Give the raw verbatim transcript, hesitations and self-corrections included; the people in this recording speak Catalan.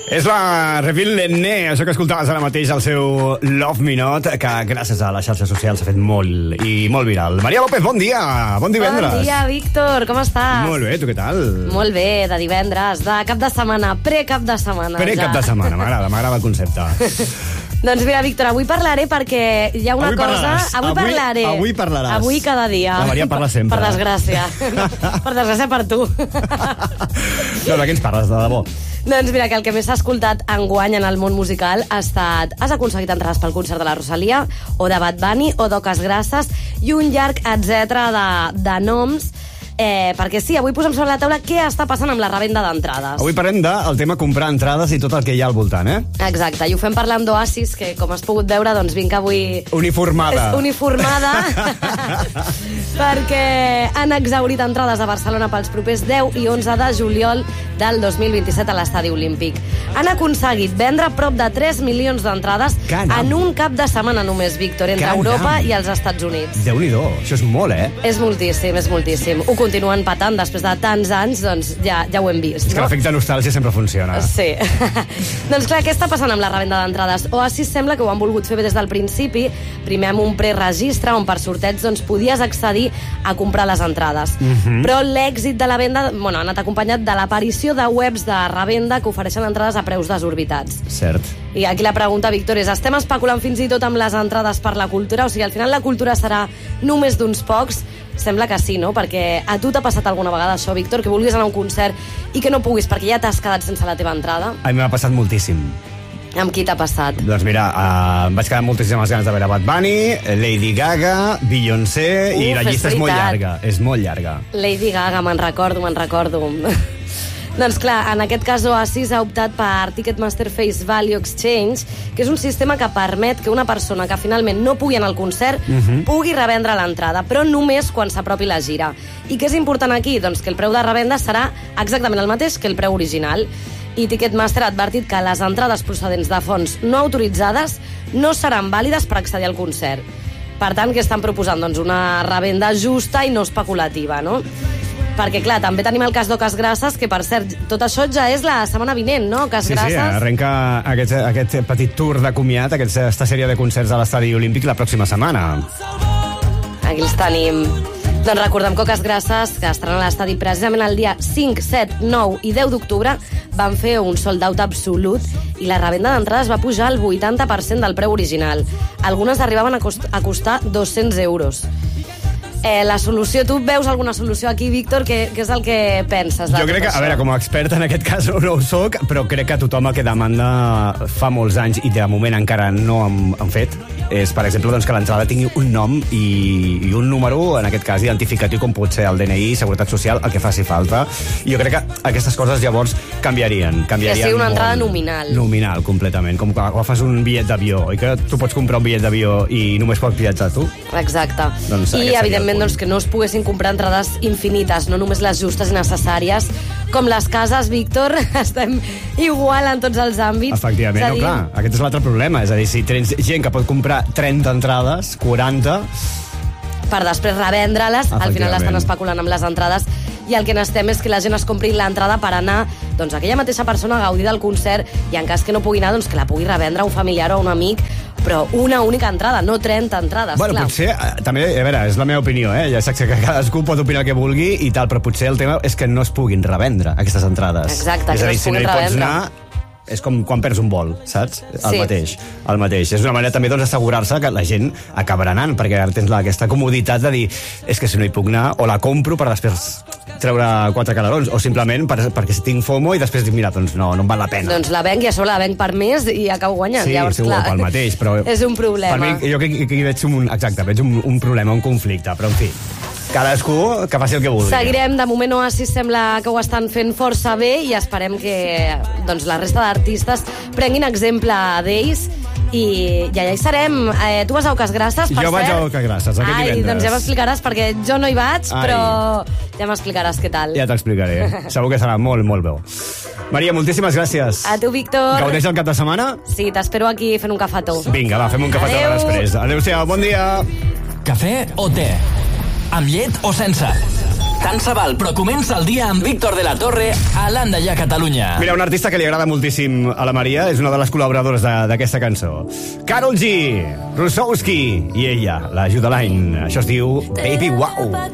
És la Reveal Lenné, això que escoltaves ara mateix al seu Love Me Not, que gràcies a les xarxes socials s'ha fet molt i molt viral. Maria López, bon dia, bon divendres. Bon dia, Víctor, com estàs? Molt bé, tu què tal? Molt bé, de divendres, de cap de setmana, pre-cap de setmana. Pre-cap ja. de setmana, m'agrada, m'agrada el concepte. Doncs mira, Víctor, avui parlaré perquè hi ha una avui cosa... Parlaràs. Avui, avui parlaré. Avui parlaràs. Avui cada dia. La Maria parla sempre. Per desgràcia. Per desgràcia per tu. No, de què ens parles, de debò? Doncs mira, que el que més s'ha escoltat enguany en el món musical ha estat: has aconseguit entrades pel concert de la Rosalia, o de Bad Bunny, o d'Oques Grasses, i un llarg etcètera de, de noms. Eh, perquè sí, avui posem sobre la taula què està passant amb la revenda d'entrades. Avui parlem del tema comprar entrades i tot el que hi ha al voltant, eh? Exacte, i ho fem parlant d'Oasis, que com has pogut veure, doncs vinc avui... Uniformada. És uniformada. Perquè han exhaurit entrades a Barcelona pels propers deu i onze de juliol del dos mil vint-i-set a l'Estadi Olímpic. Han aconseguit vendre prop de tres milions d'entrades en un cap de setmana només, Víctor, entre Caram. Europa i els Estats Units. Déu-n'hi-do, això és molt, eh? És moltíssim, és moltíssim. Ho continuen patant després de tants anys, doncs ja, ja ho hem vist. És que no? l'efecte nostàlgia sempre funciona. Sí. Doncs clar, què està passant amb la revenda d'entrades? Oasis sembla que ho han volgut fer bé des del principi, primer amb un preregistre on per sorteig doncs, podies accedir a comprar les entrades. Mhm. Però l'èxit de la venda, bueno, ha anat acompanyat de l'aparició de webs de revenda que ofereixen entrades a preus desorbitats. Cert. I aquí la pregunta, Víctor, és: estem especulant fins i tot amb les entrades per la cultura? O sigui, al final la cultura serà només d'uns pocs? Sembla que sí, no? Perquè a tu t'ha passat alguna vegada això, Víctor, que vulguis anar a un concert i que no puguis perquè ja t'has quedat sense la teva entrada? A mi m'ha passat moltíssim. Amb qui t'ha passat? Doncs mira, uh, em vaig quedar amb moltíssimes ganes de veure Bad Bunny, Lady Gaga, Beyoncé, Uf, i la llista és és molt veritat. llarga, és molt llarga. Lady Gaga, me'n recordo, me'n recordo. Doncs clar, en aquest cas Oasis ha optat per Ticketmaster Face Value Exchange, que és un sistema que permet que una persona que finalment no pugui anar al concert uh-huh. pugui revendre l'entrada, però només quan s'apropi la gira. I què és important aquí? Doncs que el preu de revenda serà exactament el mateix que el preu original. I Ticketmaster ha advertit que les entrades procedents de fonts no autoritzades no seran vàlides per accedir al concert. Per tant, què estan proposant? Doncs una revenda justa i no especulativa, no? Perquè, clar, també tenim el cas d'Oques Grasses, que, per cert, tot això ja és la setmana vinent, no? Oques Sí, sí, Grasses. arrenca aquest, aquest petit tour de comiat, aquesta sèrie de concerts a l'Estadi Olímpic la pròxima setmana. Aquí els tenim. Doncs recordem que Oques Grasses, que estaran a l'estadi precisament el dia cinc, set, nou i deu d'octubre, van fer un sold out absolut i la revenda d'entrades va pujar al vuitanta per cent del preu original. Algunes arribaven a, cost a costar dos-cents euros. Eh, la solució, tu veus alguna solució aquí, Víctor? Què, què és el que penses de Jo tot crec que, això? a veure, com a expert en aquest cas no ho soc, però crec que tothom el que demanda fa molts anys i de moment encara no han, han fet és, per exemple, doncs, que l'entrada tingui un nom i, i un número, en aquest cas identificatiu, com pot ser el D N I, Seguretat Social, el que faci falta. I jo crec que aquestes coses llavors canviarien. canviarien Que sigui una molt. entrada nominal. Nominal, completament. Com quan agafes un bitllet d'avió, oi que tu pots comprar un bitllet d'avió i només pots viatjar tu? Exacte. Doncs aquest I, seria el evidentment, punt. doncs, que no es poguessin comprar entrades infinites, no només les justes i necessàries. Com les cases, Víctor, estem igual en tots els àmbits. Efectivament, És a no, dir, clar, aquest és l'altre problema. És a dir, si tens gent que pot comprar trenta entrades, quaranta... per després revendre-les, al final Efectivament. estan especulant amb les entrades, i el que necessitem és que la gent es compri l'entrada per anar, doncs, aquella mateixa persona a gaudir del concert, i en cas que no pugui anar, doncs que la pugui revendre a un familiar o a un amic, però una única entrada, no trenta entrades, Bueno, clar. potser, eh, també, a veure, és la meva opinió, eh? Ja saps que cadascú pot opinar el que vulgui i tal, però potser el tema és que no es puguin revendre, aquestes entrades. Exacte, és que a no dir, es si no hi puguin pots revendre. anar, és com quan perds un vol, saps? El Sí. mateix, el mateix. És una manera també doncs, d'assegurar-se que la gent acabarà anant, perquè ara tens la, aquesta comoditat de dir, és que si no hi puc anar, o la compro per després treure quatre calarons, o simplement per, perquè si tinc FOMO i després dic, mira, doncs no, no em val la pena. Doncs la venc i a sobre la venc per més i acabo guanyant. Sí, Llavors, sí, clar, pel mateix, però... és un problema. Per mi, jo crec que, que hi veig un... Exacte, veig un, un problema, un conflicte, però en fi, cadascú que faci el que vulgui. Seguirem, de moment Oasis sembla que ho estan fent força bé i esperem que doncs, la resta d'artistes prenguin exemple d'ells i ja, ja hi serem. Eh, tu vas a Oques Grasses, per Jo vaig cert? a Oques Grasses, aquest Ai, divendres. doncs ja m'explicaràs, perquè jo no hi vaig, Ai. però ja m'explicaràs què tal. Ja t'explicaré. Segur que serà molt, molt bo. Maria, moltíssimes gràcies. A tu, Víctor. Gaudeix el cap de setmana? Sí, t'espero aquí fent un cafetó. Vinga, va, fem un cafetó Adéu. després. Adéu-siau, bon dia. Cafè o te? Amb llet o sense? Tant se val, però comença el dia amb Víctor de la Torre a l'Andallà, Catalunya. Mira, un artista que li agrada moltíssim a la Maria és una de les col·laboradores d'aquesta cançó. Karol G, Rusowski i ella, la Judaline. Això es diu Baby Wow.